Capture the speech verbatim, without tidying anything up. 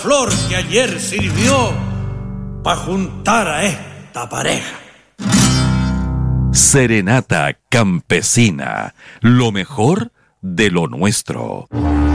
flor que ayer sirvió para juntar a esta pareja. Serenata Campesina, lo mejor de lo nuestro.